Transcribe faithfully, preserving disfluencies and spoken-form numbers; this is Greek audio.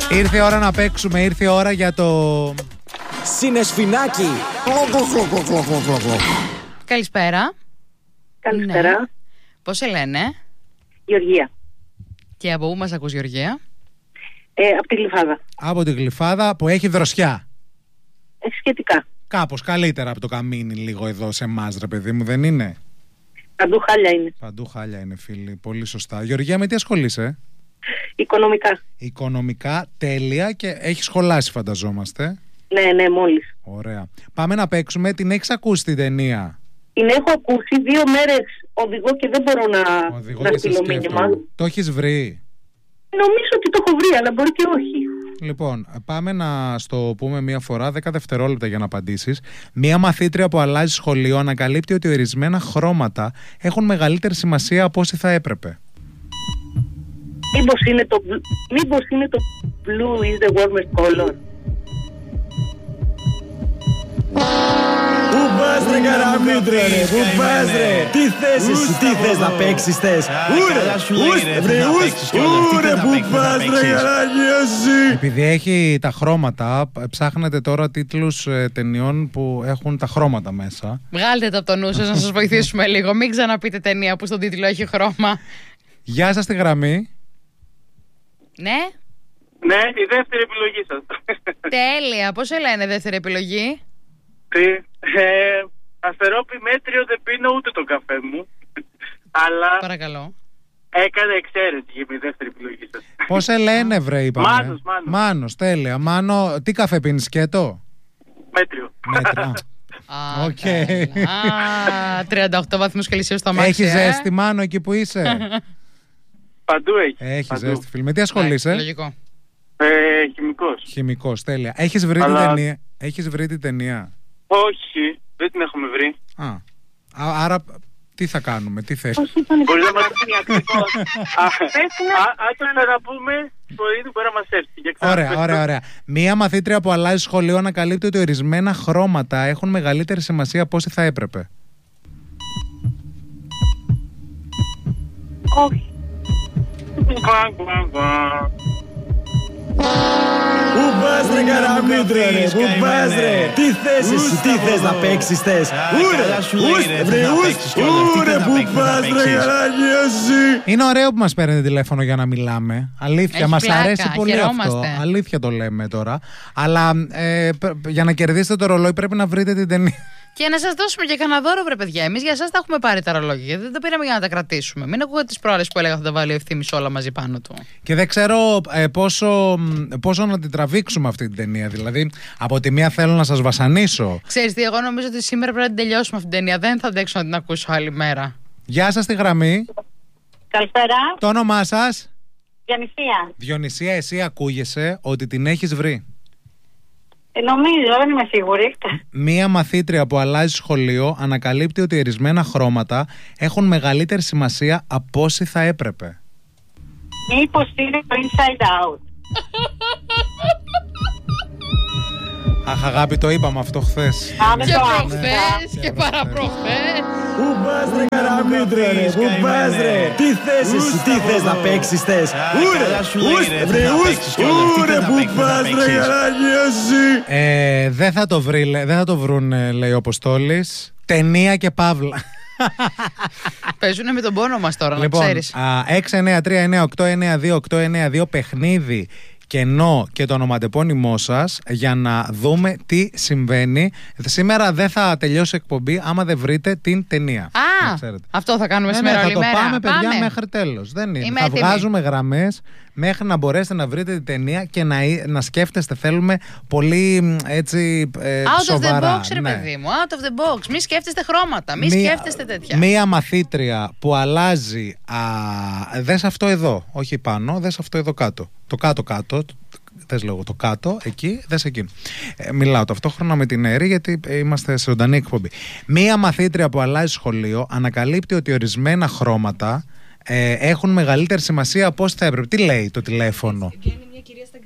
Ήρθε η ώρα να παίξουμε, ήρθε η ώρα για το Συνεσφινάκι. Καλησπέρα. Καλησπέρα. Ναι. Πώς σε λένε? Γεωργία. Και από πού μας ακούς, Γεωργία? Ε, από τη Γλυφάδα. Από τη Γλυφάδα που έχει δροσιά. Ε, σχετικά. Κάπως καλύτερα από το καμίνι λίγο εδώ σε εμάς, ρε παιδί μου, δεν είναι? Παντού χάλια είναι. Παντού χάλια είναι, φίλοι. Πολύ σωστά. Γεωργία, με τι ασχολείσαι? Οικονομικά. Οικονομικά, τέλεια, και έχεις σχολάσει, φανταζόμαστε. Ναι, ναι, μόλις. Ωραία. Πάμε να παίξουμε. Την έχεις ακούσει την ταινία? Την έχω ακούσει, δύο μέρες οδηγώ και δεν μπορώ να, Οδηγώ να και σε στείλω μήνυμα. σκέφτομαι. Το έχεις βρει? Νομίζω ότι το έχω βρει, αλλά μπορεί και όχι. Λοιπόν, πάμε να στο πούμε μία φορά, δέκα δευτερόλεπτα για να απαντήσεις. Μία μαθήτρια που αλλάζει σχολείο ανακαλύπτει ότι ορισμένα χρώματα έχουν μεγαλύτερη σημασία από όσοι θα έπρεπε. Μήπως είναι το, μήπως είναι το blue is the warmest color. Πού πας ρε καραμίτρο ρε, πού πας ρε? Τι θες εσύ, τι θες να παίξεις θες? Ούρε, ους, βρε ους, ούρε, πού πας ρε καράκι εσύ? Επειδή έχει τα χρώματα, ψάχνετε τώρα τίτλους ε, ταινιών που έχουν τα χρώματα μέσα. Βγάλτε το από το νου σας να σας βοηθήσουμε λίγο. Μην ξαναπείτε ταινία που στον τίτλο έχει χρώμα. Γεια σας, στη γραμμή. Ναι. Ναι, η δεύτερη επιλογή σας. Τέλεια. Πώς σε λένε δεύτερη επιλογή? Τι, ε, Αστερόπι μέτριο δεν πίνω ούτε το καφέ μου. Αλλά Παρακαλώ. έκανε εξαίρεση για τη δεύτερη επιλογή σας. Πώς σε λένε, βρε, είπαμε? Μάνος, Μάνος. Μάνος, τέλεια. Μάνο, τι καφέ πίνεις, σκέτο? Μέτριο. Μέτρα. Α, Οκ. καλά. Α, τριάντα οκτώ βαθμούς Κελσίου στο αμάξι. Έχει ε. ζέστη, Μάνο, εκεί που είσαι? Παντού έχει. Έχει Παντού. ζέστη, φίλε. Με τι ασχολείσαι? Εντάξει, λογικό. Ε, χημικός. Χημικός, τέλεια. Έχεις βρει, Αλλά- την ταινία? Έχεις βρει την ταινία? Όχι, δεν την έχουμε βρει. Α, α, άρα τι θα κάνουμε, τι θες? Μπορεί να μας πει ακριβώς. Αν το ξαναπούμε, μπορεί να μας έρθει. Για ξανά. Ωραία, ωραία, ωραία. Μία μαθήτρια που αλλάζει σχολείο ανακαλύπτει ότι ορισμένα χρώματα έχουν μεγαλύτερη σημασία από όσοι θα έπρεπε. Όχι. Κουαν, κουαν, κουαν. Πού πας ρε καραμίτρο ρε, πού πας ρε? Τι θες εσύ, τι θες να παίξεις θες? Ούρε, ους, βρε ους, ούρε, πού πας ρε καράκι εσύ? Είναι ωραίο που μας παίρνετε τηλέφωνο για να μιλάμε. Αλήθεια, Έχει μας πλάκα, αρέσει πολύ χαιρόμαστε. αυτό. Αλήθεια το λέμε τώρα. Αλλά ε, π- για να κερδίσετε το ρολόι πρέπει να βρείτε την ταινία. Και να σας δώσουμε και κανένα δώρο, βρε παιδιά. Εμείς για εσάς τα έχουμε πάρει τα ρολόγια. Γιατί δεν τα πήραμε για να τα κρατήσουμε. Μην ακούγατε τις προάλλες που έλεγα θα τα βάλει ο Ευθύμης όλα μαζί πάνω του. Και δεν ξέρω ε, πόσο, πόσο να την τραβήξουμε αυτή την ταινία. Δηλαδή, από τη μία θέλω να σας βασανίσω. Ξέρεις τι, εγώ νομίζω ότι σήμερα πρέπει να την τελειώσουμε αυτή την ταινία. Δεν θα αντέξω να την ακούσω άλλη μέρα. Γεια σας, στη γραμμή. Καλησπέρα. Το όνομά σας? Διονυσία. Διονυσία, εσύ ακούγεσαι ότι την έχεις βρει. Ε, νομίζω, δεν είμαι σίγουρη. Μία μαθήτρια που αλλάζει σχολείο ανακαλύπτει ότι ορισμένα χρώματα έχουν μεγαλύτερη σημασία από όσοι θα έπρεπε. Μήπως είναι το Inside Out. Αχ, αγάπη, το είπαμε αυτό χθες. Α, δεν Και το προχθές Ναι. και παραπροχθές. Πού πας ρε καραμίτρο ρε, πού πας ρε? Τι θες εσύ, τι θες να παίξεις θες? Ούρε, ους, βρε ους, ούρε, πού πας ρε καράκι εσύ? Ε, δεν θα το βρει, λέ- δεν θα το βρουν, ε, λέει ο Αποστόλης. Ταινία και παύλα. Παίζουνε με τον πόνο μας τώρα, να Λοιπόν, ξέρεις. α, έξι εννιά τρία εννιά οκτώ εννιά δύο οκτώ εννιά δύο, παιχνίδι, κενό και το ονοματεπώνυμό σας για να δούμε τι συμβαίνει. Σήμερα δεν θα τελειώσει η εκπομπή άμα δεν βρείτε την ταινία. Να Α, ξέρετε. αυτό θα κάνουμε Ναι, σήμερα ναι, θα όλη το μέρα. πάμε, παιδιά, Πάμε. μέχρι τέλος. Δεν είναι. Είμαι θα έτοιμη. βγάζουμε γραμμές μέχρι να μπορέσετε να βρείτε την ταινία και να, να σκέφτεστε. Θέλουμε πολύ έτσι ε, Out σοβαρά. of the box, ρε Ναι. παιδί μου. Out of the box. Μη σκέφτεστε χρώματα. Μη Μία- σκέφτεστε τέτοια. Μία μαθήτρια που αλλάζει. Α, δες αυτό εδώ, όχι πάνω, δες αυτό εδώ κάτω. Το κάτω-κάτω. Θες λόγο το κάτω, εκεί, δες εκείνο. Ε, μιλάω ταυτόχρονα με την Έρη γιατί ε, είμαστε σε ζωντανή εκπομπή. Μία μαθήτρια που αλλάζει σχολείο ανακαλύπτει ότι ορισμένα χρώματα ε, έχουν μεγαλύτερη σημασία από όσοι θα έπρεπε. Τι λέει το τηλέφωνο? Βγαίνει μια κυρία στα